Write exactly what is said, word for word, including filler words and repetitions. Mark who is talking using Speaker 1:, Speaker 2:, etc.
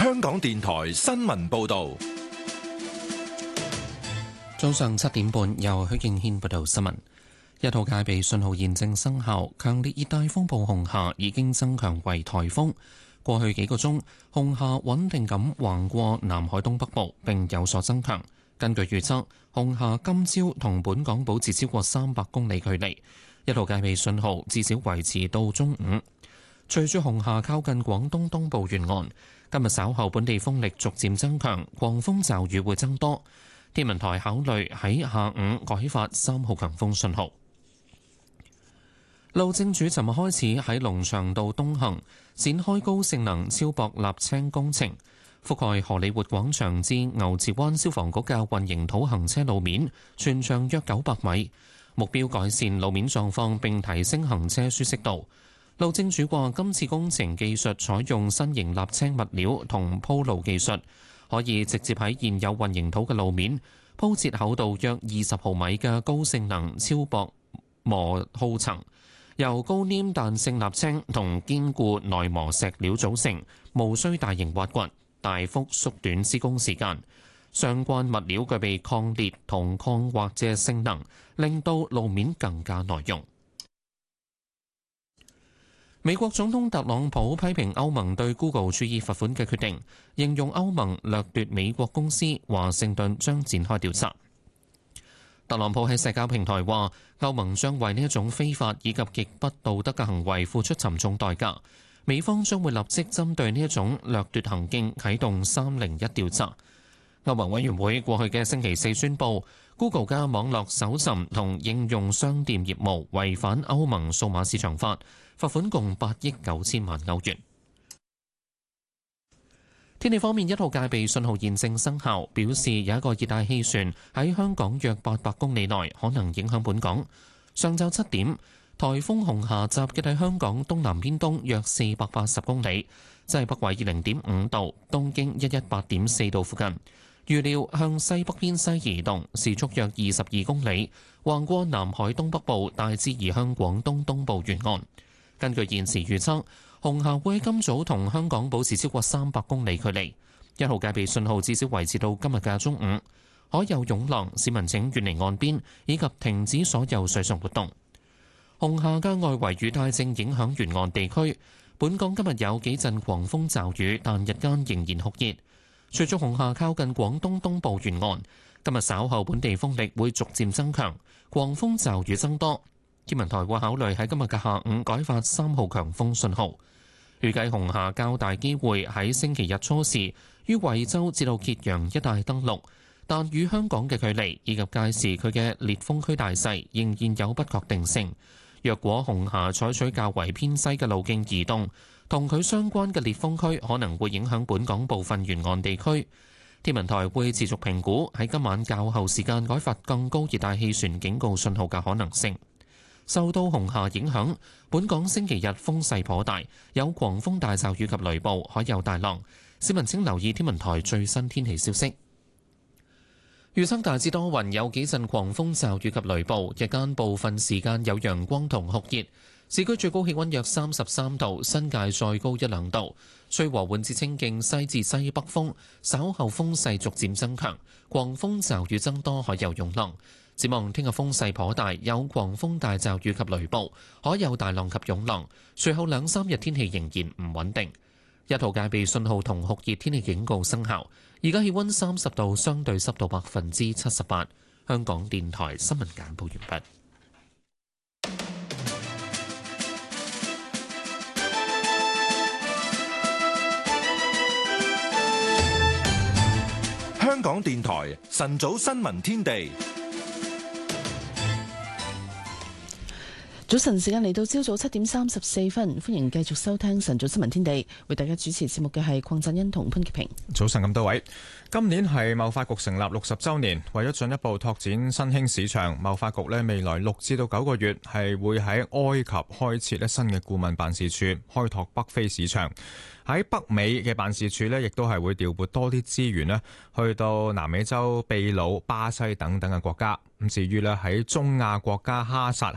Speaker 1: 香港電台新聞報道。
Speaker 2: 早上七點半，由許敬軒報道新聞。一號戒備信號現正生效，強烈熱帶風暴紅霞已經增強為颱風。過去幾個鐘，紅霞穩定咁橫過南海東北部，並有所增強。根據預測，紅霞今朝同本港保持超過三百公里距離，一號戒備信號至少維持到中午。隨住紅霞靠近廣東東部沿岸，今日稍後本地風力逐漸增強，狂風驟雨會增多。天文台考慮喺下午改發三號強風信號。路政署尋日開始喺龍翔道東行展開高性能超薄瀝青工程，覆蓋荷里活廣場至牛池灣消防局嘅混凝土行車路面，全長約九百米，目標改善路面狀況並提升行車舒適度。路政署話，今次工程技術採用新型瀝青物料同鋪路技術，可以直接喺現有混凝土嘅路面鋪設厚度約二十毫米嘅高性能超薄磨耗層，由高黏彈性瀝青同堅固耐磨石料組成，無需大型挖掘，大幅縮短施工時間。相關物料具備抗裂同抗滑嘅性能，令到路面更加耐用。美國總統特朗普批評歐盟對 Google 處以罰款嘅決定，形容歐盟掠奪美國公司，華盛頓將展開調查。特朗普喺社交平台話，歐盟將為呢一種非法以及極不道德嘅行為付出沉重代價，美方將會立即針對呢一種掠奪行徑啟動三零一調查。歐盟委員會過去嘅星期四宣布， Google 嘅網絡搜尋同應用商店業務違反歐盟數碼市場法，罰款共八億九千萬歐元。天氣方面，一號戒備信號現正生效，表示有一個熱帶氣旋喺香港約八百公里內可能影響本港。上晝七點，颱風紅霞集結喺香港東南偏東約四百八十公里，即係北緯二零點五度、東經一一八點四度附近。預料向西北偏西移動，時速約二十二公里，橫過南海東北部，大致移向廣東東部沿岸。根據現時預測，紅霞會喺今早同香港保持超過三百公里距離，一號戒備信號至少維持到今日嘅中午。海有湧浪，市民請遠離岸邊，以及停止所有水上活動。紅霞嘅外圍雨帶正影響沿岸地區，本港今日有幾陣狂風驟雨，但日間仍然酷熱。隨住紅霞靠近廣東東部沿岸，今日稍後本地風力會逐漸增強，狂風驟雨增多。天文台會考慮喺今日嘅下午改發三號強風信號。預計紅霞較大機會喺星期日初時於惠州至到揭陽一帶登陸，但與香港嘅距離以及屆時佢嘅烈風區大細仍然有不確定性。若果紅霞採取較為偏西嘅路徑移動，同佢相關嘅烈風區可能會影響本港部分沿岸地區。天文台會持續評估喺今晚較後時間改發更高熱帶氣旋警告信號嘅可能性。受到紅霞影響，本港星期日風勢頗大，有狂風大驟雨及雷暴，海有大浪。市民請留意天文台最新天氣消息。預測大致多雲，有幾陣狂風驟雨及雷暴，日間部分時間有陽光同酷熱。市區最高氣溫約三十三度，新界再高一兩度。吹和緩至清勁西至西北風，稍後風勢逐漸增強，狂風驟雨增多，海有湧浪。展望聽日風勢頗大，有狂風大驟雨及雷暴，海有大浪及湧浪。隨後兩三日天氣仍然唔穩定。一號戒備信號同酷熱天氣警告生效。而家氣溫三十度，相對濕度百分之七十八。香港電台新聞簡報完畢。
Speaker 1: 香港電台晨早新聞天地。
Speaker 3: 早晨時間嚟到朝早七點三十四分，歡迎繼續收聽晨早新聞天地，為大家主持節目嘅係鄺振欣同潘潔平。
Speaker 4: 早晨咁多位，今年係貿發局成立六十週年，為咗進一步拓展新興市場，貿發局呢未來六至到九個月係會喺埃及開設呢新嘅顧問辦事處，開拓北非市場。喺北美嘅辦事處呢，亦都係會調撥多啲資源呢去到南美洲秘魯、巴西等等嘅國家。咁至於呢喺中亞國家哈薩